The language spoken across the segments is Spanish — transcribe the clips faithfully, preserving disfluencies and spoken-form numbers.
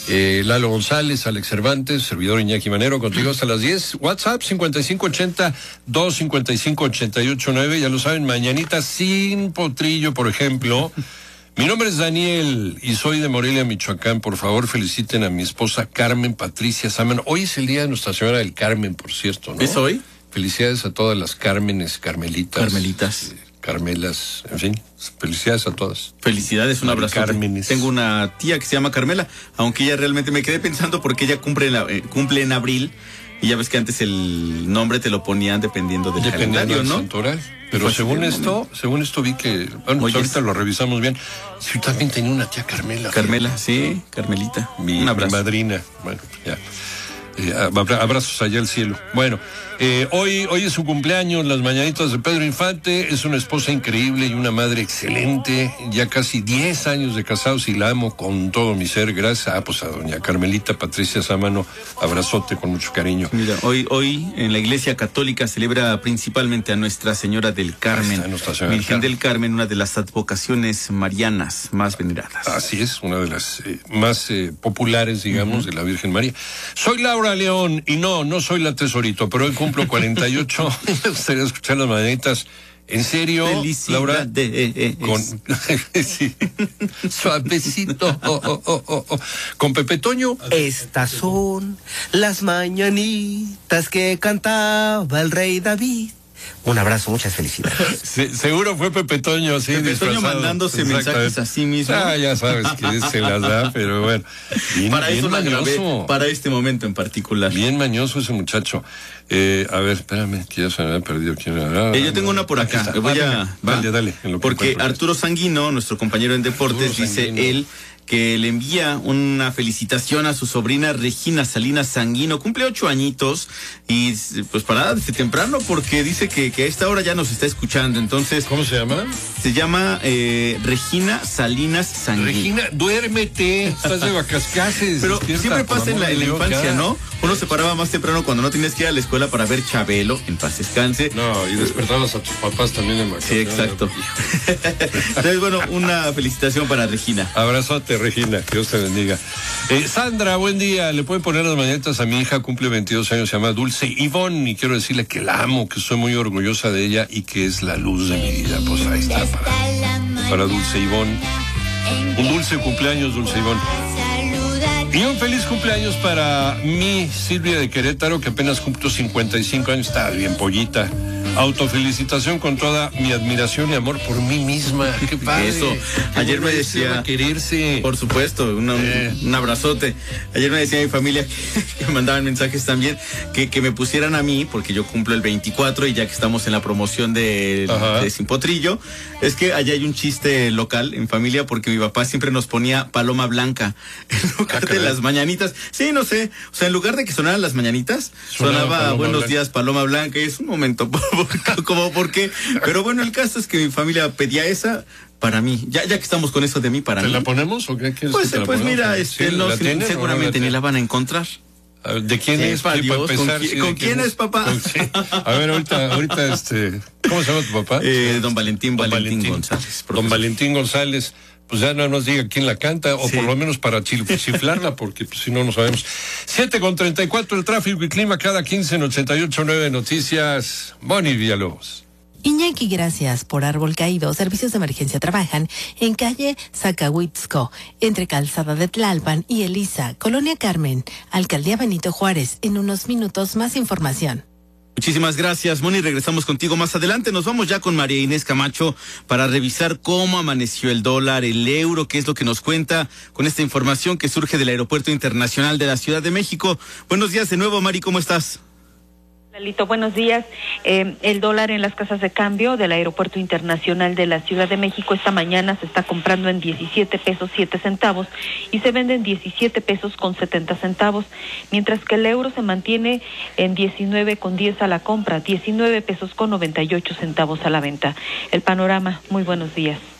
Eh, Lalo González, Alex Cervantes, servidor Iñaki Manero, contigo hasta las diez. WhatsApp cincuenta y cinco ochenta, dos cincuenta y cinco, ochenta y ocho nueve. Ya lo saben, mañanita sin potrillo, por ejemplo. Mi nombre es Daniel y soy de Morelia, Michoacán. Por favor, feliciten a mi esposa Carmen Patricia Sámano. Hoy es el día de Nuestra Señora del Carmen, por cierto, ¿no? ¿Es hoy? Felicidades a todas las Cármenes, Carmelitas. Carmelitas. Eh, Carmelas, en fin, felicidades a todas. Felicidades, un abrazo. Tengo una tía que se llama Carmela, aunque ella realmente me quedé pensando porque ella cumple en, la, eh, cumple en abril. Y ya ves que antes el nombre te lo ponían dependiendo del dependiendo calendario, del ¿no? santoral. Pero pues según esto, momento. según esto vi que, bueno, pues ahorita lo revisamos bien. Sí, también tenía una tía Carmela. Carmela, sí, Carmelita. Mi, mi madrina. Bueno, ya. Eh, abrazos allá al cielo. Bueno, eh, hoy, hoy es su cumpleaños, las mañanitas de Pedro Infante. Es una esposa increíble y una madre excelente. Ya casi diez años de casados y la amo con todo mi ser. Gracias a, pues a doña Carmelita Patricia Sámano. Abrazote con mucho cariño. Mira, hoy, hoy en la Iglesia Católica celebra principalmente a Nuestra Señora del Carmen. Nuestra Señora Virgen del Carmen. del Carmen, una de las advocaciones marianas más veneradas. Así es, una de las eh, más eh, populares, digamos, uh-huh. de la Virgen María. Soy Laura León y no, no soy la Tesorito, pero hoy cumplo cuarenta y ocho. Me gustaría escuchar las mañanitas. ¿En serio, Laura? De, eh, eh, con sí. Suavecito. Oh, oh, oh, oh, oh. Con Pepe Toño. Estas son las mañanitas que cantaba el rey David. Un abrazo, muchas felicidades. Se, seguro fue Pepe Toño, sí. Pepe Toño mandándose mensajes a sí mismo. Ah, ya sabes que se las da, pero bueno. Bien, para bien eso mañoso. La grabé, para este momento en particular. Bien mañoso ese muchacho. Eh, a ver, espérame, que ya se me había perdido quién era. Eh, yo tengo una por acá. Le voy ah, a. Dale, dale. En lo que porque Arturo Sanguino, nuestro compañero en deportes, Arturo dice Sanguino. él. que le envía una felicitación a su sobrina Regina Salinas Sanguino, cumple ocho añitos y pues para desde temprano porque dice que, que a esta hora ya nos está escuchando, entonces... ¿Cómo se llama? Se llama eh, Regina Salinas Sanguino. Regina, duérmete, estás de vacascases. Pero siempre pasa en la, en la infancia, ya. ¿no? Uno se paraba más temprano cuando no tenías que ir a la escuela para ver Chabelo, en paz descanse. No, y despertabas a tus papás también en vacaciones. Sí, exacto. Entonces, bueno, una felicitación para Regina. Abrazote, Regina, que Dios te bendiga. Eh, Sandra, buen día. Le pueden poner las mañanitas a mi hija, cumple veintidós años, se llama Dulce Ivonne, y quiero decirle que la amo, que soy muy orgullosa de ella y que es la luz de mi vida. Pues ahí está, para, para Dulce Ivonne. Un dulce cumpleaños, Dulce Ivonne. Y un feliz cumpleaños para mi Silvia de Querétaro, que apenas cumplió cincuenta y cinco años, está bien pollita. Autofelicitación con toda mi admiración y amor por mí misma. Qué padre. Eso. Ayer me decía. Quererse. Por supuesto, una, eh. un, un abrazote. Ayer me decía mi familia que, que me mandaban mensajes también que, que me pusieran a mí, porque yo cumplo el veinticuatro y ya que estamos en la promoción de, de Sin Potrillo, es que allá hay un chiste local en familia porque mi papá siempre nos ponía Paloma Blanca en lugar ah, de las mañanitas. Sí, no sé. O sea, en lugar de que sonaran las mañanitas, sonaba, sonaba Buenos Blanca. Días, Paloma Blanca. Y es un momento. Como por qué, pero bueno, el caso es que mi familia pedía esa para mí, ya ya que estamos con eso de mí, para ¿Te mí. la ponemos o qué quieres? Pues, que te pues la mira, este, ¿Sí, no, la si, tiene, seguramente no ni la van a encontrar. ¿De quién sí, es? Para Dios, empezar, ¿Con, quién, sí, ¿con quién es, papá? Con, sí. A ver, ahorita, ahorita, este, ¿cómo se llama tu papá? Eh, don Valentín, don Valentín, Valentín González. Profesor. Don Valentín González. Pues ya no nos diga quién la canta, o sí. por lo menos para chiflarla, porque pues, si no, no sabemos. siete con treinta y cuatro el tráfico y clima cada quince en ochenta y ocho nueve Noticias. Boni Villalobos. Iñaki, gracias por Árbol Caído. Servicios de emergencia trabajan en calle Zacahuitzco, entre Calzada de Tlalpan y Elisa, Colonia Carmen, Alcaldía Benito Juárez. En unos minutos más información. Muchísimas gracias, Moni. Regresamos contigo más adelante. Nos vamos ya con María Inés Camacho para revisar cómo amaneció el dólar, el euro, qué es lo que nos cuenta con esta información que surge del Aeropuerto Internacional de la Ciudad de México. Buenos días de nuevo, Mari, ¿cómo estás? Lalito, buenos días. Eh, el dólar en las casas de cambio del Aeropuerto Internacional de la Ciudad de México esta mañana se está comprando en diecisiete pesos siete centavos y se vende en diecisiete pesos con setenta centavos, mientras que el euro se mantiene en diecinueve con diez a la compra, diecinueve pesos con noventa y ocho centavos a la venta. El panorama, muy buenos días.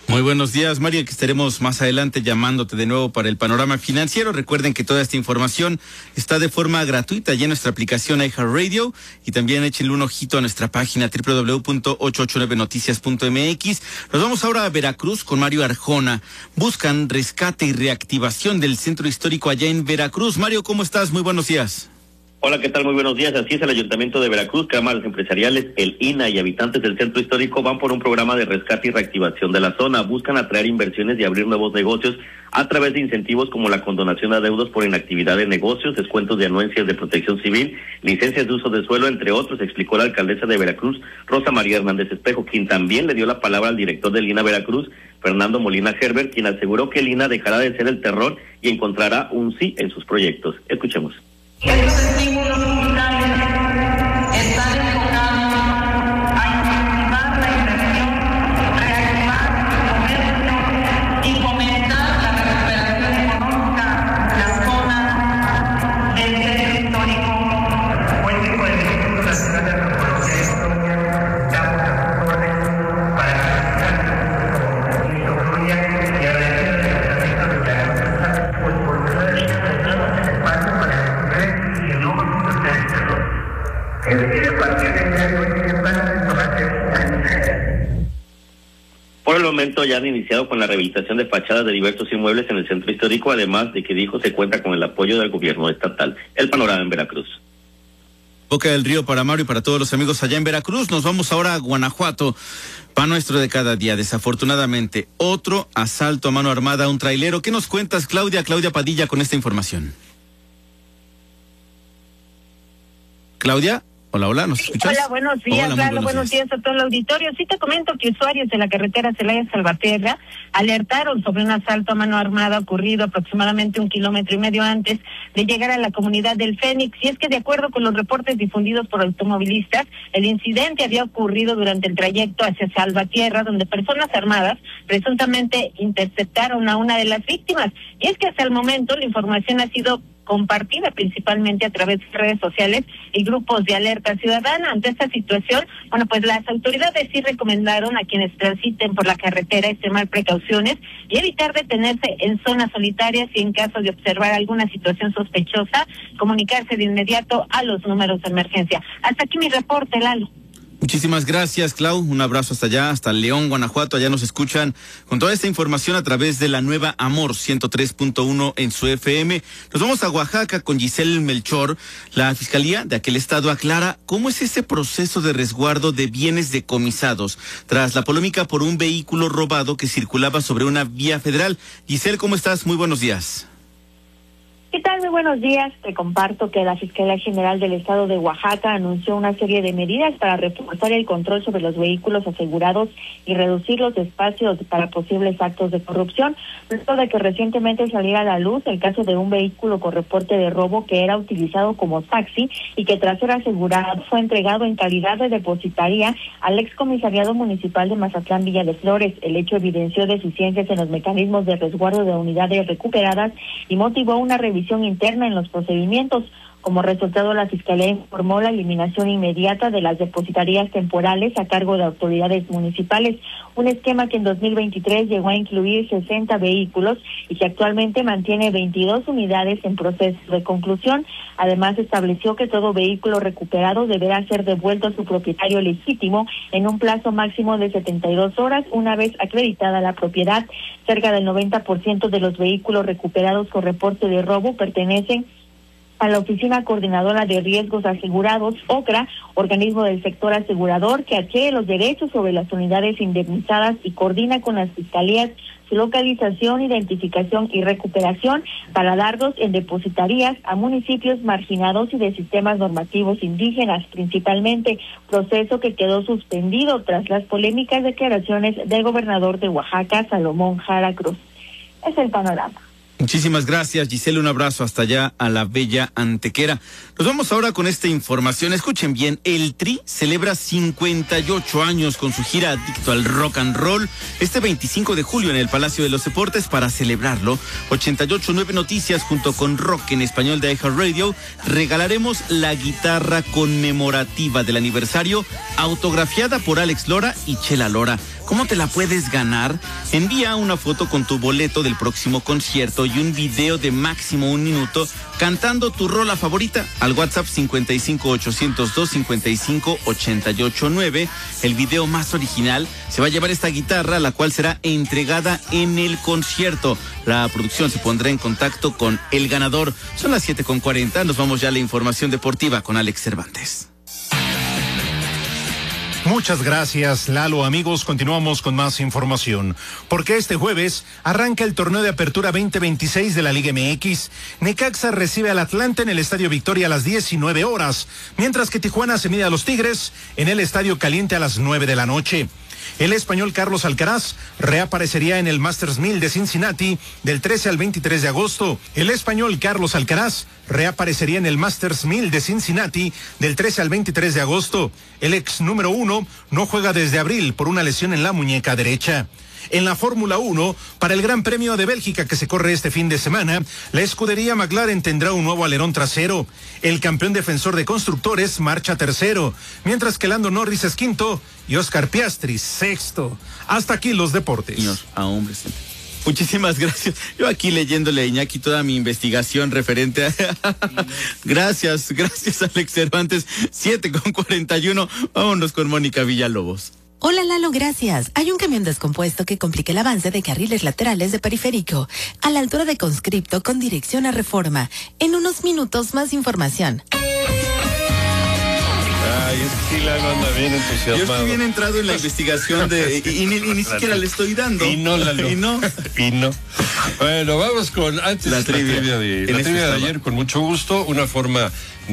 Muy buenos días, Mario, que estaremos más adelante llamándote de nuevo para el panorama financiero. Recuerden que toda esta información está de forma gratuita ya en nuestra aplicación iHeartRadio y también échenle un ojito a nuestra página doble u doble u doble u punto ochocientos ochenta y nueve noticias punto m x. Nos vamos ahora a Veracruz con Mario Arjona. Buscan rescate y reactivación del centro histórico allá en Veracruz. Mario, ¿cómo estás? Muy buenos días. Hola, ¿qué tal? Muy buenos días. Así es, el Ayuntamiento de Veracruz, cámaras empresariales, el I N A y habitantes del centro histórico van por un programa de rescate y reactivación de la zona. Buscan atraer inversiones y abrir nuevos negocios a través de incentivos como la condonación de adeudos por inactividad de negocios, descuentos de anuencias de protección civil, licencias de uso de suelo, entre otros, explicó la alcaldesa de Veracruz, Rosa María Hernández Espejo, quien también le dio la palabra al director del I N A Veracruz, Fernando Molina Herbert, quien aseguró que el I N A dejará de ser el terror y encontrará un sí en sus proyectos. Escuchemos. Estos estímulos fiscales están enfocados a incentivar la inversión, reactivar el comercio y fomentar la recuperación económica de la zona del centro histórico. Hoy tipo de México, la ciudad de reconocer historia, damos las órdenes para que se incluya y agradecer el Ayuntamiento de Veracruz por poder encontrar el espacio para Por el momento ya han iniciado con la rehabilitación de fachadas de diversos inmuebles en el centro histórico, además de que dijo se cuenta con el apoyo del gobierno estatal. El panorama en Veracruz. Boca del Río para Mario y para todos los amigos allá en Veracruz. Nos vamos ahora a Guanajuato. Pan nuestro de cada día, desafortunadamente, otro asalto a mano armada a un trailero. ¿Qué nos cuentas, Claudia? Claudia Padilla con esta información. Claudia, hola, hola, ¿nos escuchas? Hola, buenos días, Hola, Lalo, buenos, buenos días. días a todo el auditorio. Sí te comento que usuarios de la carretera Celaya-Salvatierra alertaron sobre un asalto a mano armada ocurrido aproximadamente un kilómetro y medio antes de llegar a la comunidad del Fénix. Y es que de acuerdo con los reportes difundidos por automovilistas, el incidente había ocurrido durante el trayecto hacia Salvatierra, donde personas armadas presuntamente interceptaron a una de las víctimas. Y es que hasta el momento la información ha sido compartida principalmente a través de redes sociales y grupos de alerta ciudadana. Ante esta situación, bueno, pues las autoridades sí recomendaron a quienes transiten por la carretera extremar precauciones y evitar detenerse en zonas solitarias y en caso de observar alguna situación sospechosa, comunicarse de inmediato a los números de emergencia. Hasta aquí mi reporte, Lalo. Muchísimas gracias, Clau. Un abrazo hasta allá, hasta León, Guanajuato. Allá nos escuchan con toda esta información a través de la nueva Amor ciento tres punto uno en su F M. Nos vamos a Oaxaca con Giselle Melchor. La Fiscalía de aquel estado aclara cómo es ese proceso de resguardo de bienes decomisados tras la polémica por un vehículo robado que circulaba sobre una vía federal. Giselle, ¿cómo estás? Muy buenos días. ¿Qué tal? Muy buenos días. Te comparto que la Fiscalía General del Estado de Oaxaca anunció una serie de medidas para reforzar el control sobre los vehículos asegurados y reducir los espacios para posibles actos de corrupción. Luego de que recientemente saliera a la luz el caso de un vehículo con reporte de robo que era utilizado como taxi y que tras ser asegurado fue entregado en calidad de depositaria al excomisariado municipal de Mazatlán Villa de Flores. El hecho evidenció deficiencias en los mecanismos de resguardo de unidades recuperadas y motivó una revisión interna en los procedimientos. Como resultado, la Fiscalía informó la eliminación inmediata de las depositarías temporales a cargo de autoridades municipales, un esquema que en dos mil veintitrés llegó a incluir sesenta vehículos y que actualmente mantiene veintidós unidades en proceso de conclusión. Además, estableció que todo vehículo recuperado deberá ser devuelto a su propietario legítimo en un plazo máximo de setenta y dos horas, una vez acreditada la propiedad. Cerca del noventa por ciento de los vehículos recuperados con reporte de robo pertenecen a la Oficina Coordinadora de Riesgos Asegurados, OCRA, organismo del sector asegurador que adquiere los derechos sobre las unidades indemnizadas y coordina con las fiscalías su localización, identificación y recuperación para darlos en depositarías a municipios marginados y de sistemas normativos indígenas, principalmente, proceso que quedó suspendido tras las polémicas declaraciones del gobernador de Oaxaca, Salomón Jara Cruz. Es el panorama. Muchísimas gracias, Giselle. Un abrazo hasta allá a la bella Antequera. Nos vamos ahora con esta información. Escuchen bien, el Tri celebra cincuenta y ocho años con su gira Adicto al Rock and Roll este veinticinco de julio en el Palacio de los Deportes. Para celebrarlo, ochenta y ocho punto nueve Noticias junto con Rock en Español de iHeartRadio regalaremos la guitarra conmemorativa del aniversario autografiada por Alex Lora y Chela Lora. ¿Cómo te la puedes ganar? Envía una foto con tu boleto del próximo concierto y un video de máximo un minuto cantando tu rola favorita al WhatsApp cincuenta y cinco ochocientos dos cincuenta y cinco ochenta y ocho nueve. El video más original se va a llevar esta guitarra, la cual será entregada en el concierto. La producción se pondrá en contacto con el ganador. Son las siete con cuarenta, nos vamos ya a la información deportiva con Alex Cervantes. Muchas gracias, Lalo. Amigos, continuamos con más información. Porque este jueves arranca el torneo de apertura veinte veintiséis de la Liga M X. Necaxa recibe al Atlante en el Estadio Victoria a las diecinueve horas, mientras que Tijuana se mide a los Tigres en el Estadio Caliente a las nueve de la noche. El español Carlos Alcaraz reaparecería en el Masters mil de Cincinnati del trece al veintitrés de agosto. El español Carlos Alcaraz reaparecería en el Masters mil de Cincinnati del trece al veintitrés de agosto. El ex número uno no juega desde abril por una lesión en la muñeca derecha. En la Fórmula uno, para el Gran Premio de Bélgica que se corre este fin de semana, la escudería McLaren tendrá un nuevo alerón trasero. El campeón defensor de constructores marcha tercero, mientras que Lando Norris es quinto y Oscar Piastri sexto. Hasta aquí los deportes. Señor, a hombres. Muchísimas gracias. Yo aquí leyéndole a Iñaki toda mi investigación referente a... Gracias, gracias Alex Cervantes. siete con cuarenta y uno. Vámonos con Mónica Villalobos. Hola Lalo, gracias. Hay un camión descompuesto que complica el avance de carriles laterales de Periférico, a la altura de Conscripto con dirección a Reforma. En unos minutos más información. Ay, es que sí, Lalo anda bien entusiasmado. Yo estoy bien entrado en la investigación de y, y, ni, y ni siquiera le estoy dando. Y no, Lalo. Y no. Y no. Bueno, vamos con antes la trivia, la trivia de, la trivia de ayer, con mucho gusto. Una forma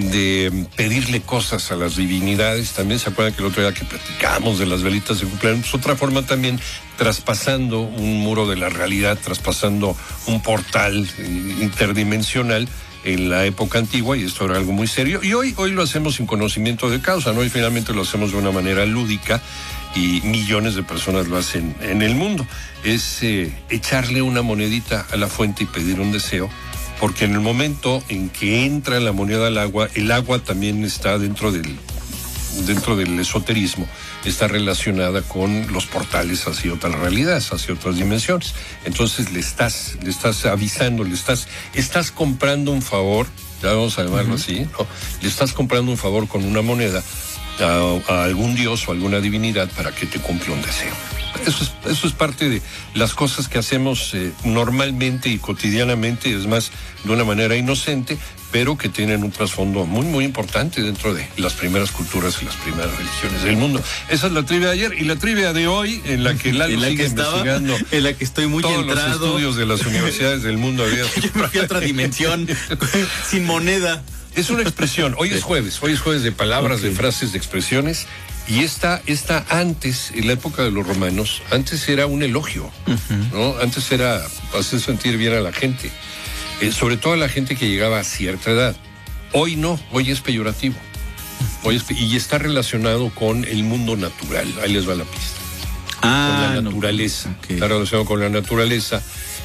de pedirle cosas a las divinidades. También se acuerdan que el otro día que platicamos de las velitas de cumpleaños, pues otra forma también, traspasando un muro de la realidad, traspasando un portal interdimensional en la época antigua, y esto era algo muy serio, y hoy, hoy lo hacemos sin conocimiento de causa, ¿no? Y finalmente lo hacemos de una manera lúdica, y millones de personas lo hacen en el mundo. Es eh, echarle una monedita a la fuente y pedir un deseo, porque en el momento en que entra la moneda al agua, el agua también está dentro del, dentro del esoterismo, está relacionada con los portales hacia otras realidades, hacia otras dimensiones. Entonces le estás, le estás avisando, le estás, estás comprando un favor, ya vamos a llamarlo uh-huh. así, ¿no? Le estás comprando un favor con una moneda a, a algún dios o alguna divinidad para que te cumpla un deseo. Eso es, eso es parte de las cosas que hacemos eh, normalmente y cotidianamente, es más, de una manera inocente, pero que tienen un trasfondo muy, muy importante dentro de las primeras culturas y las primeras religiones del mundo. Esa es la trivia de ayer, y la trivia de hoy, en la que Lalo sigue que estaba, investigando en la que estoy muy todos entrado. los estudios de las universidades del mundo. Había Yo me fui a otra dimensión, sin moneda. Es una expresión, hoy es jueves, hoy es jueves de palabras, okay. de frases, de expresiones. Y esta, esta antes, en la época de los romanos, antes era un elogio, uh-huh. ¿no? Antes era hacer sentir bien a la gente, eh, sobre todo a la gente que llegaba a cierta edad. Hoy no, hoy es peyorativo. Hoy es, y está relacionado con el mundo natural. Ahí les va la pista. Ah, con la naturaleza. No, okay. Está relacionado con la naturaleza.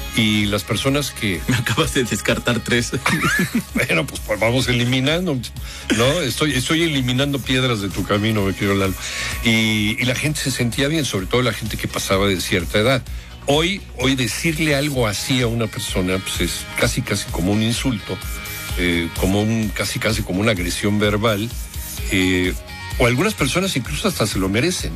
Y las personas que... Me acabas de descartar tres. Bueno, pues, pues vamos eliminando, ¿no? Estoy, estoy eliminando piedras de tu camino, me quiero Lalo. Y, y la gente se sentía bien, sobre todo la gente que pasaba de cierta edad. Hoy, hoy decirle algo así a una persona, pues es casi, casi como un insulto, eh, como un, casi, casi como una agresión verbal, eh, o algunas personas incluso hasta se lo merecen, ¿no?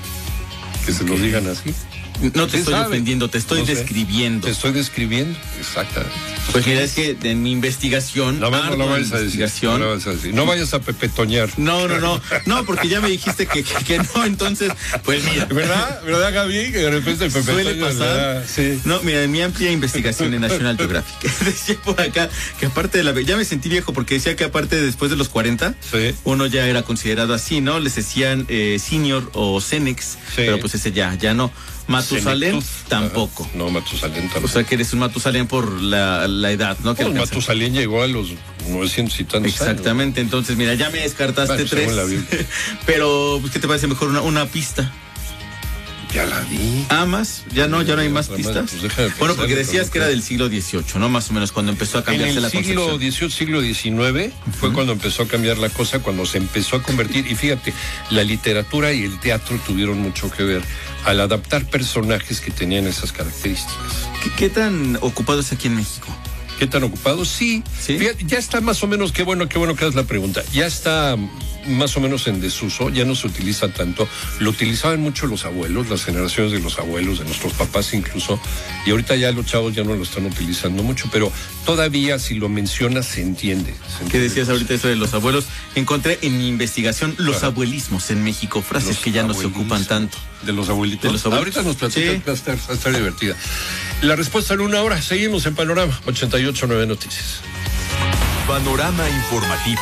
Que se okay. lo digan así. No te estoy sabe? ofendiendo, te estoy no sé. describiendo. Te estoy describiendo, exactamente. Pues mira, es que en mi investigación... No, no, no vayas a decir, no, no vayas a decir. No vayas a pepetoñar. No, no, no. No, porque ya me dijiste que, que, que no, entonces, pues mira. ¿Verdad? ¿Verdad, Gaby? Que de repente pepetoñas. Suele pasar. Sí. No, mira, en mi amplia investigación en National Geographic, decía por acá que aparte de la... Ya me sentí viejo porque decía que aparte de después de los cuarenta, sí. uno ya era considerado así, ¿no? Les decían eh, senior o Cenex, sí. pero pues ese ya, ya no. Matusalén Senectud. Tampoco. Ajá. No, Matusalén tampoco. O sea que eres un Matusalén por la, la edad, ¿no? Que pues Matusalén llegó a los novecientos y tantos Exactamente, años. Entonces mira, ya me descartaste bueno, tres. Pero, pues, ¿qué te parece mejor una, una pista? Ya la vi. ¿Ah, más? ¿Ya no, ya no hay más pistas? Pues bueno, porque decías que era del siglo dieciocho, ¿no? Más o menos, cuando empezó a cambiarse la concepción. En el siglo dieciocho, siglo diecinueve, uh-huh. fue cuando empezó a cambiar la cosa, cuando se empezó a convertir, y fíjate, la literatura y el teatro tuvieron mucho que ver al adaptar personajes que tenían esas características. ¿Qué, qué tan ocupado es aquí en México? ¿Qué tan ocupado? Sí, ¿Sí? Fíjate, ya está más o menos, qué bueno, qué bueno que hagas la pregunta. Ya está más o menos en desuso, ya no se utiliza tanto. Lo utilizaban mucho los abuelos, las generaciones de los abuelos, de nuestros papás incluso, y ahorita ya los chavos ya no lo están utilizando mucho, pero todavía si lo mencionas se entiende. Se entiende. ¿Qué decías ahorita eso de los abuelos? Encontré en mi investigación los claro. abuelismos en México, frases los que ya no se ocupan tanto. ¿De los abuelitos? De los abuelitos. Ahorita nos platicas, sí. va, a estar, va a estar divertida. La respuesta en una hora, seguimos en Panorama ochenta y ocho punto nueve Noticias. Panorama informativo.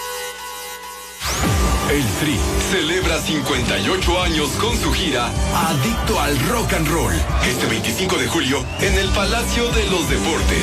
El Tri celebra cincuenta y ocho años con su gira Adicto al Rock and Roll, este veinticinco de julio en el Palacio de los Deportes.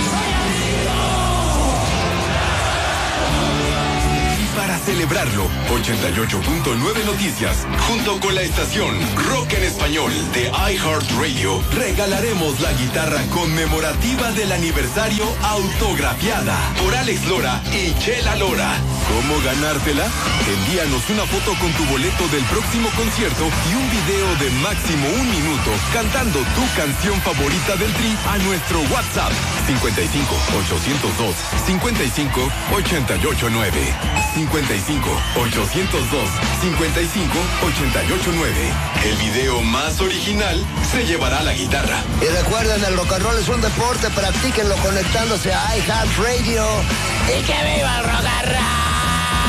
Para celebrarlo, ochenta y ocho punto nueve Noticias, junto con la estación Rock en Español de iHeartRadio, regalaremos la guitarra conmemorativa del aniversario autografiada por Alex Lora y Chela Lora. ¿Cómo ganártela? Envíanos una foto con tu boleto del próximo concierto y un video de máximo un minuto cantando tu canción favorita del Tri a nuestro WhatsApp cincuenta y cinco, ochocientos dos, cincuenta y cinco, ochenta y ocho nueve. cincuenta y cinco, ochocientos dos, cincuenta y cinco, ochenta y ocho nueve. El video más original se llevará la guitarra. Y recuerden, el rock and roll es un deporte, practíquenlo conectándose a iHeartRadio. ¡Y que viva el rock and roll!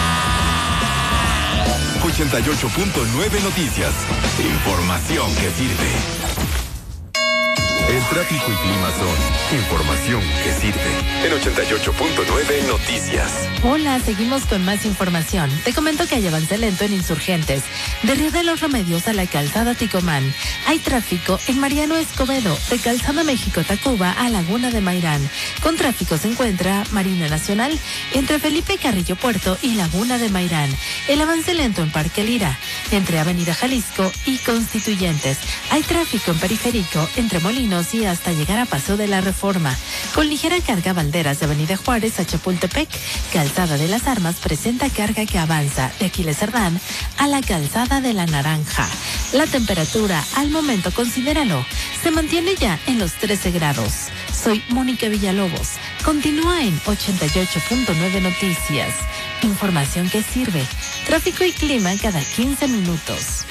ochenta y ocho punto nueve Noticias. Información que sirve. El tráfico y clima son información que sirve. En ochenta y ocho punto nueve Noticias. Hola, seguimos con más información. Te comento que hay avance lento en Insurgentes, de Río de los Remedios a la Calzada Ticomán. Hay tráfico en Mariano Escobedo, de Calzada México-Tacuba a Laguna de Mairán. Con tráfico se encuentra Marina Nacional entre Felipe Carrillo Puerto y Laguna de Mairán. El avance lento en Parque Lira, entre Avenida Jalisco y Constituyentes. Hay tráfico en Periférico entre Molinos y hasta llegar a Paso de la Reforma. Con ligera carga Valderas de Avenida Juárez a Chapultepec. Calzada de las Armas presenta carga que avanza de Aquiles Cerdán a la Calzada de la Naranja. La temperatura al momento, considéralo, se mantiene ya en los trece grados. Soy Mónica Villalobos. Continúa en ochenta y ocho punto nueve Noticias. Información que sirve. Tráfico y clima cada quince minutos.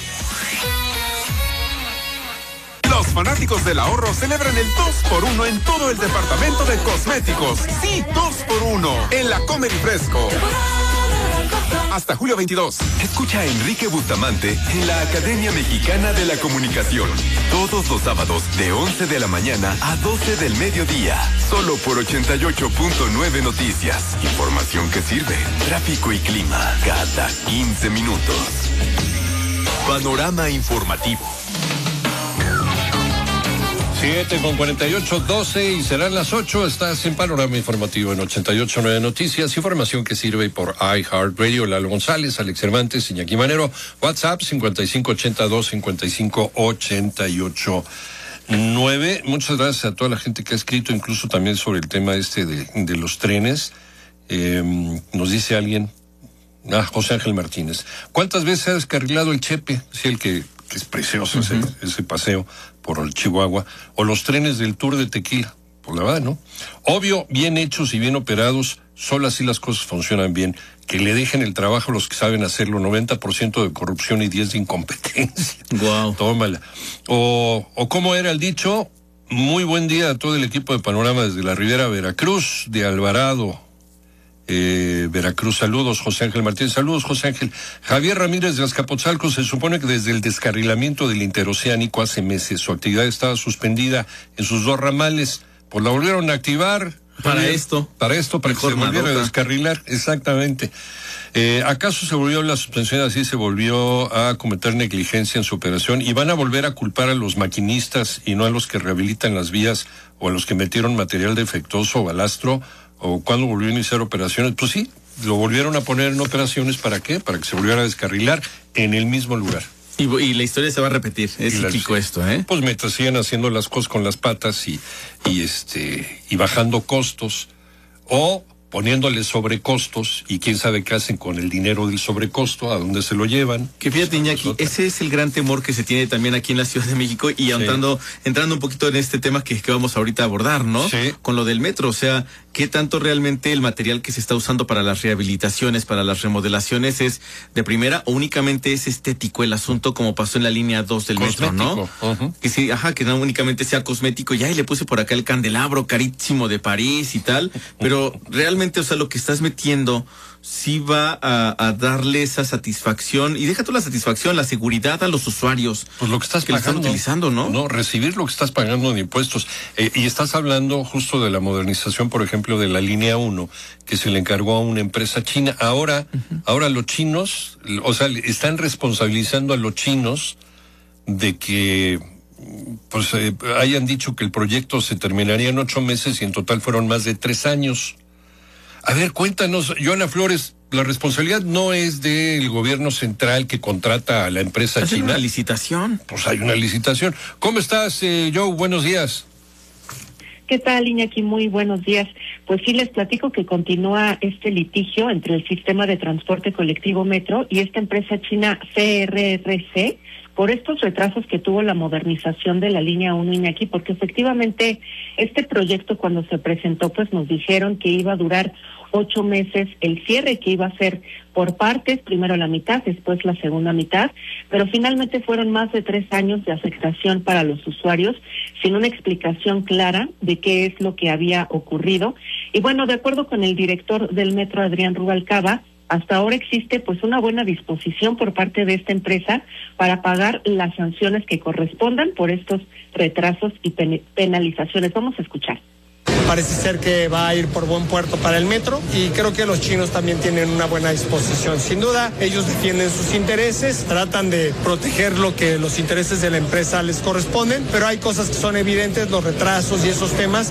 Los fanáticos del ahorro celebran el dos por uno en todo el departamento de cosméticos. Sí, dos por uno en la Comer y Fresco. Hasta julio veintidós. Escucha a Enrique Bustamante en la Academia Mexicana de la Comunicación. Todos los sábados de once de la mañana a doce del mediodía. Solo por ochenta y ocho punto nueve Noticias. Información que sirve. Tráfico y clima cada quince minutos. Panorama informativo. siete con cuarenta y ocho, doce y serán las ocho. Estás en Panorama Informativo en ochenta y ocho punto nueve Noticias. Información que sirve por iHeartRadio. Lalo González, Alex Cervantes, Iñaki Manero. WhatsApp cincuenta y cinco ochenta y dos cincuenta y cinco ochenta y ocho nueve. Muchas gracias a toda la gente que ha escrito, incluso también sobre el tema este de, de los trenes. Eh, nos dice alguien, ah, José Ángel Martínez, ¿cuántas veces ha descarrilado el Chepe? Sí, el que, que es precioso, uh-huh. ese, ese paseo por el Chihuahua, o los trenes del Tour de Tequila, pues la verdad, ¿no? Obvio, bien hechos y bien operados, solo así las cosas funcionan bien. Que le dejen el trabajo a los que saben hacerlo, noventa por ciento de corrupción y diez de incompetencia. Wow. Tómala. O, o como era el dicho, muy buen día a todo el equipo de Panorama desde la Ribera Veracruz, de Alvarado, Eh, Veracruz. Saludos, José Ángel Martínez. Saludos, José Ángel. Javier Ramírez de Azcapotzalco. Se supone que desde el descarrilamiento del interoceánico hace meses su actividad estaba suspendida en sus dos ramales, pues la volvieron a activar. Para Javier, esto. Para esto, para que se volviera a descarrilar. Exactamente. Eh, ¿Acaso se volvió la suspensión así? Se volvió a cometer negligencia en su operación y van a volver a culpar a los maquinistas y no a los que rehabilitan las vías o a los que metieron material defectuoso o balastro. ¿O cuándo volvió a iniciar operaciones? Pues sí, lo volvieron a poner en operaciones. ¿Para qué? Para que se volviera a descarrilar en el mismo lugar. Y, y la historia se va a repetir, es cíclico esto, ¿eh? Pues mientras sigan haciendo las cosas con las patas y, y este y bajando costos o poniéndole sobrecostos, y quién sabe qué hacen con el dinero del sobrecosto, a dónde se lo llevan. Que fíjate, Iñaki, ese es el gran temor que se tiene también aquí en la Ciudad de México, y sí. entrando, entrando un poquito en este tema que, que vamos ahorita a abordar, ¿no? Sí. Con lo del metro, o sea, qué tanto realmente el material que se está usando para las rehabilitaciones, para las remodelaciones es de primera, o únicamente es estético el asunto, como pasó en la línea dos del cosmético. Metro, ¿no? Uh-huh. Que sí, ajá, que no únicamente sea cosmético, y ahí le puse por acá el candelabro carísimo de París y tal, pero realmente, o sea, lo que estás metiendo sí va a, a darle esa satisfacción, y deja tú la satisfacción, la seguridad a los usuarios. Pues lo que estás que pagando. Lo están utilizando, ¿no? No, recibir lo que estás pagando en impuestos. Eh, y estás hablando justo de la modernización, por ejemplo, de la línea uno, que se le encargó a una empresa china. Ahora, uh-huh. ahora los chinos, o sea, están responsabilizando a los chinos de que pues eh, hayan dicho que el proyecto se terminaría en ocho meses y en total fueron más de tres años. A ver, cuéntanos, Joana Flores, la responsabilidad no es del gobierno central que contrata a la empresa china. ¿Hay una licitación? Pues hay una licitación. ¿Cómo estás, eh, Joe? Buenos días. ¿Qué tal, Iñaki? Muy buenos días. Pues sí, les platico que continúa este litigio entre el sistema de transporte colectivo Metro y esta empresa china C R R C por estos retrasos que tuvo la modernización de la línea uno, Iñaki, porque efectivamente este proyecto cuando se presentó pues nos dijeron que iba a durar ocho meses el cierre, que iba a ser por partes, primero la mitad, después la segunda mitad, pero finalmente fueron más de tres años de afectación para los usuarios, sin una explicación clara de qué es lo que había ocurrido. Y bueno, de acuerdo con el director del Metro, Adrián Rubalcaba, hasta ahora existe pues una buena disposición por parte de esta empresa para pagar las sanciones que correspondan por estos retrasos y pen- penalizaciones. Vamos a escuchar. Parece ser que va a ir por buen puerto para el metro, y creo que los chinos también tienen una buena disposición. Sin duda, ellos defienden sus intereses, tratan de proteger lo que los intereses de la empresa les corresponden, pero hay cosas que son evidentes, los retrasos y esos temas.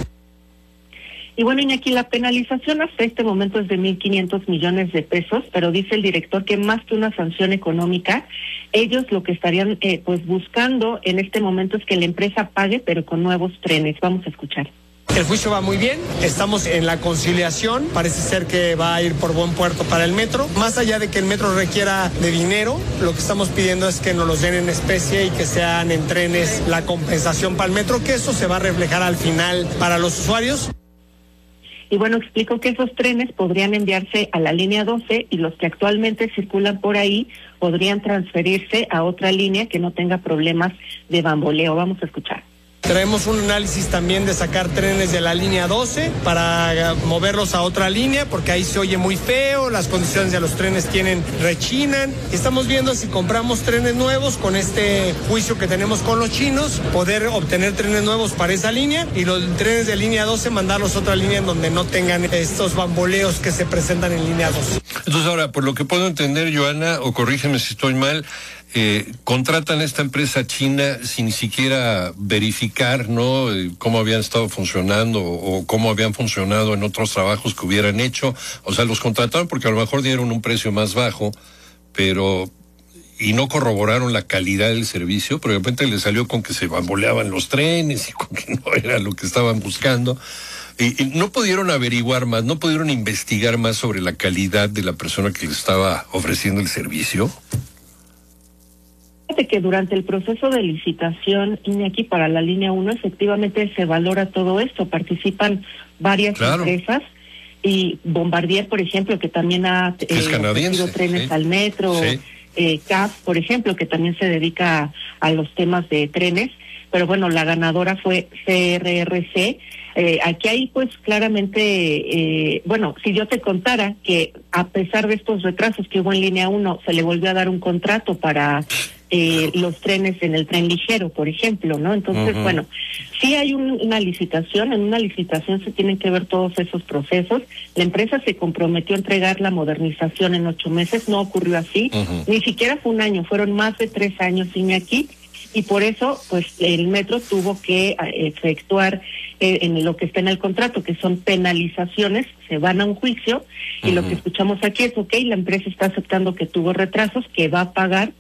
Y bueno, Iñaki, la penalización hasta este momento es de mil quinientos millones de pesos, pero dice el director que más que una sanción económica, ellos lo que estarían eh, pues buscando en este momento es que la empresa pague, pero con nuevos trenes. Vamos a escuchar. El juicio va muy bien, estamos en la conciliación, parece ser que va a ir por buen puerto para el metro. Más allá de que el metro requiera de dinero, lo que estamos pidiendo es que nos los den en especie y que sean en trenes la compensación para el metro, que eso se va a reflejar al final para los usuarios. Y bueno, explico que esos trenes podrían enviarse a la línea doce y los que actualmente circulan por ahí podrían transferirse a otra línea que no tenga problemas de bamboleo. Vamos a escuchar. Traemos un análisis también de sacar trenes de la línea doce para moverlos a otra línea, porque ahí se oye muy feo, las condiciones de los trenes tienen, rechinan. Estamos viendo si compramos trenes nuevos con este juicio que tenemos con los chinos, poder obtener trenes nuevos para esa línea, y los trenes de línea doce mandarlos a otra línea en donde no tengan estos bamboleos que se presentan en línea doce. Entonces ahora, por lo que puedo entender, Joana, o corrígeme si estoy mal, Eh, contratan a esta empresa china sin siquiera verificar, ¿no?, cómo habían estado funcionando o, o cómo habían funcionado en otros trabajos que hubieran hecho. O sea, los contrataron porque a lo mejor dieron un precio más bajo, pero y no corroboraron la calidad del servicio, pero de repente les salió con que se bamboleaban los trenes y con que no era lo que estaban buscando. Y, y no pudieron averiguar más, no pudieron investigar más sobre la calidad de la persona que les estaba ofreciendo el servicio. De que durante el proceso de licitación, Iñaki, para la línea uno, efectivamente se valora todo esto, participan varias claro. empresas, y Bombardier, por ejemplo, que también ha eh, ofrecido trenes sí. al metro, sí. eh, C A F, por ejemplo, que también se dedica a, a los temas de trenes, pero bueno, la ganadora fue C R R C. Eh, aquí hay pues claramente, eh, bueno, si yo te contara que a pesar de estos retrasos que hubo en línea uno, se le volvió a dar un contrato para eh, los trenes en el tren ligero, por ejemplo, ¿no? Entonces, uh-huh. bueno, sí hay un, una licitación, en una licitación se tienen que ver todos esos procesos. La empresa se comprometió a entregar la modernización en ocho meses, no ocurrió así, uh-huh. ni siquiera fue un año, fueron más de tres años, Iñaki, y por eso, pues, el metro tuvo que efectuar eh, en lo que está en el contrato, que son penalizaciones, se van a un juicio, y uh-huh. lo que escuchamos aquí es, ok, la empresa está aceptando que tuvo retrasos, que va a pagar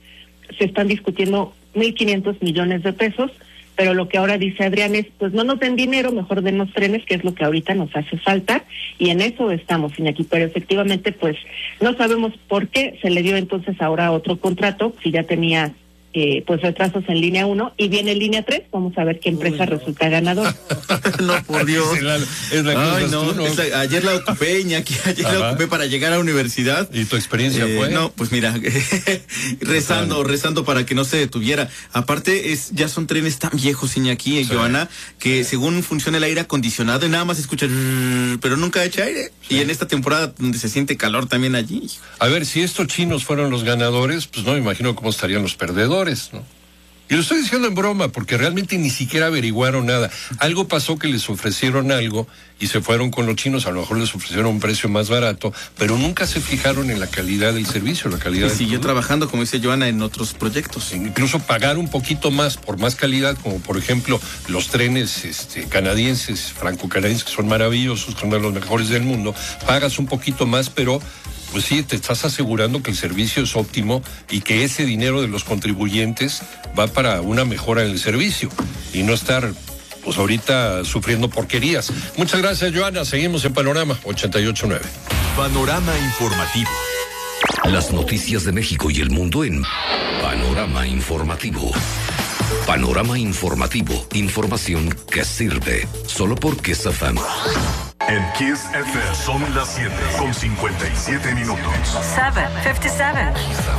se están discutiendo mil quinientos millones de pesos, pero lo que ahora dice Adrián es, pues no nos den dinero, mejor denos trenes, que es lo que ahorita nos hace falta, y en eso estamos, Iñaki, pero efectivamente, pues no sabemos por qué se le dio entonces ahora otro contrato, si ya tenía eh, pues retrasos en línea uno, y viene línea tres, vamos a ver qué empresa Uy, no. resulta ganadora. No, por Dios. Es la, es la Ay, no, tú, ¿no? Es la, ayer la ocupé, Iñaki, ayer Ajá. la ocupé para llegar a la universidad. ¿Y tu experiencia eh, fue? No, pues mira, rezando, rezando para que no se detuviera. Aparte, es ya son trenes tan viejos, Iñaki, sí. Joana, que sí. según funciona el aire acondicionado y nada más escucha, pero nunca echa aire. Sí. Y en esta temporada donde se siente calor también allí. A ver, si estos chinos fueron los ganadores, pues no me imagino cómo estarían los perdedores, ¿no? Y lo estoy diciendo en broma, porque realmente ni siquiera averiguaron nada. Algo pasó que les ofrecieron algo y se fueron con los chinos, a lo mejor les ofrecieron un precio más barato, pero nunca se fijaron en la calidad del servicio, la calidad. Y siguió trabajando, como dice Joana, en otros proyectos. Incluso pagar un poquito más por más calidad, como por ejemplo los trenes este, canadienses, franco-canadienses, que son maravillosos, son de los mejores del mundo, pagas un poquito más, pero pues sí, te estás asegurando que el servicio es óptimo y que ese dinero de los contribuyentes va para una mejora en el servicio y no estar, pues ahorita sufriendo porquerías. Muchas gracias, Joana. Seguimos en Panorama ochenta y ocho nueve. Panorama Informativo. Las noticias de México y el mundo en Panorama Informativo. Panorama Informativo. Información que sirve. Solo por Kiss F M. En Kiss F M son las siete con cincuenta y siete minutos. siete cincuenta y siete.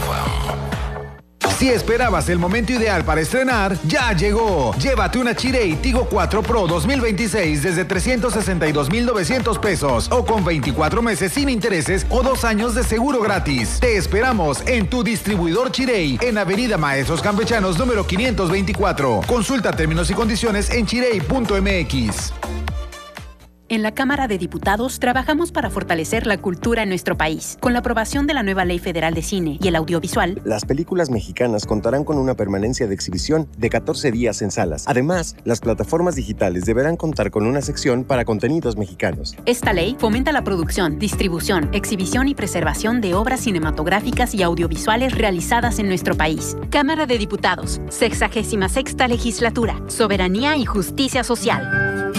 Si esperabas el momento ideal para estrenar, ya llegó. Llévate una Chery Tigo cuatro Pro dos mil veintiséis desde trescientos sesenta y dos mil novecientos pesos o con veinticuatro meses sin intereses o dos años de seguro gratis. Te esperamos en tu distribuidor Chery en Avenida Maestros Campechanos número quinientos veinticuatro. Consulta términos y condiciones en chery punto m x. En la Cámara de Diputados trabajamos para fortalecer la cultura en nuestro país. Con la aprobación de la nueva Ley Federal de Cine y el Audiovisual, las películas mexicanas contarán con una permanencia de exhibición de catorce días en salas. Además, las plataformas digitales deberán contar con una sección para contenidos mexicanos. Esta ley fomenta la producción, distribución, exhibición y preservación de obras cinematográficas y audiovisuales realizadas en nuestro país. Cámara de Diputados, sexagésima sexta legislatura, soberanía y justicia social.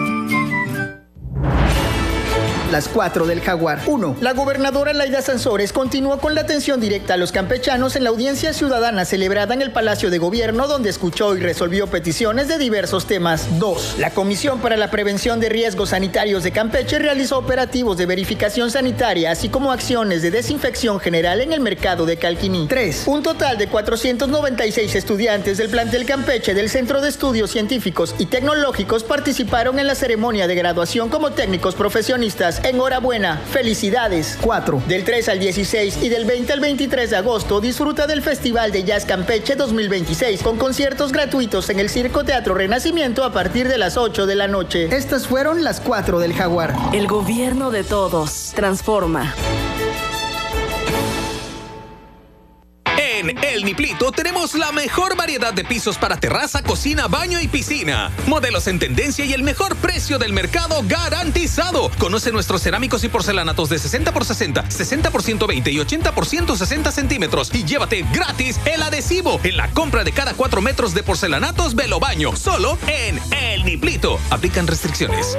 Las cuatro del Jaguar. uno. La gobernadora Laida Sansores continuó con la atención directa a los campechanos en la audiencia ciudadana celebrada en el Palacio de Gobierno, donde escuchó y resolvió peticiones de diversos temas. dos. La Comisión para la Prevención de Riesgos Sanitarios de Campeche realizó operativos de verificación sanitaria, así como acciones de desinfección general en el mercado de Calquiní. tres. Un total de cuatrocientos noventa y seis estudiantes del plantel Campeche del Centro de Estudios Científicos y Tecnológicos participaron en la ceremonia de graduación como técnicos profesionistas. Enhorabuena, felicidades. cuatro. Del tres al dieciséis y del veinte al veintitrés de agosto disfruta del Festival de Jazz Campeche dos mil veintiséis con conciertos gratuitos en el Circo Teatro Renacimiento a partir de las ocho de la noche. Estas fueron las cuatro del Jaguar. El gobierno de todos transforma. En El Niplito tenemos la mejor variedad de pisos para terraza, cocina, baño y piscina. Modelos en tendencia y el mejor precio del mercado garantizado. Conoce nuestros cerámicos y porcelanatos de sesenta por sesenta, sesenta por ciento veinte y ochenta por ciento sesenta centímetros. Y llévate gratis el adhesivo en la compra de cada cuatro metros de porcelanatos Velo Baño. Solo en El Niplito. Aplican restricciones.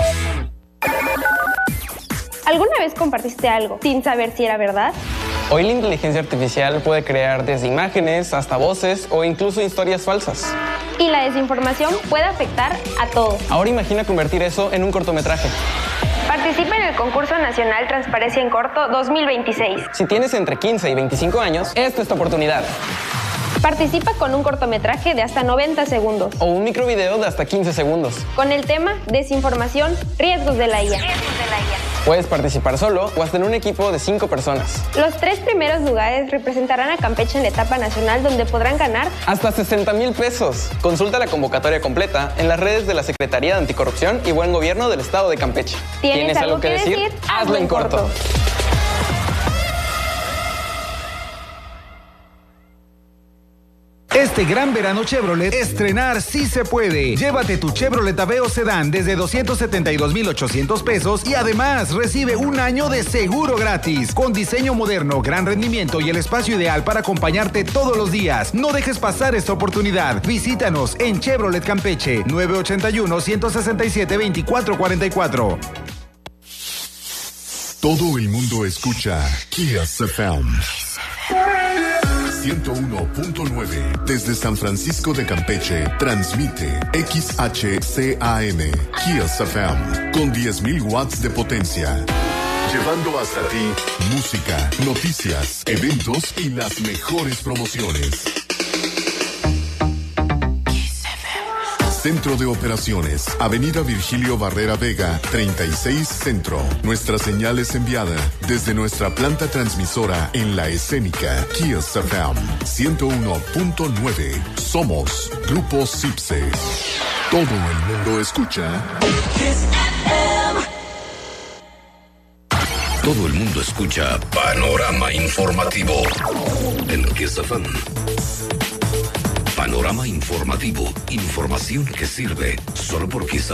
¿Alguna vez compartiste algo sin saber si era verdad? Hoy la inteligencia artificial puede crear desde imágenes hasta voces o incluso historias falsas. Y la desinformación puede afectar a todos. Ahora imagina convertir eso en un cortometraje. Participa en el concurso nacional Transparencia en Corto dos mil veintiséis. Si tienes entre quince y veinticinco años, esta es tu oportunidad. Participa con un cortometraje de hasta noventa segundos. O un microvideo de hasta quince segundos. Con el tema Desinformación, riesgos de la I A. Riesgos de la I A. Puedes participar solo o hasta en un equipo de cinco personas. Los tres primeros lugares representarán a Campeche en la etapa nacional, donde podrán ganar hasta sesenta mil pesos. Consulta la convocatoria completa en las redes de la Secretaría de Anticorrupción y Buen Gobierno del Estado de Campeche. ¿Tienes, ¿Tienes algo, algo que decir? decir? Hazlo en corto. corto. Este gran verano Chevrolet, estrenar sí se puede. Llévate tu Chevrolet Aveo Sedán desde doscientos setenta y dos mil ochocientos pesos y además recibe un año de seguro gratis. Con diseño moderno, gran rendimiento y el espacio ideal para acompañarte todos los días. No dejes pasar esta oportunidad. Visítanos en Chevrolet Campeche, nueve ochenta y uno, ciento sesenta y siete, veinticuatro cuarenta y cuatro. Todo el mundo escucha Kiss F M. ciento uno punto nueve desde San Francisco de Campeche transmite X H C A M Kiss F M con diez mil watts de potencia, llevando hasta ti música, noticias, eventos y las mejores promociones. Centro de Operaciones, Avenida Virgilio Barrera Vega, treinta y seis Centro. Nuestra señal es enviada desde nuestra planta transmisora en La Escénica, Kiss F M ciento uno punto nueve. Somos Grupo Cipse. Todo el mundo escucha Kiss F M. Todo el mundo escucha Panorama Informativo en Kiss F M. Panorama Informativo, información que sirve solo por Kiss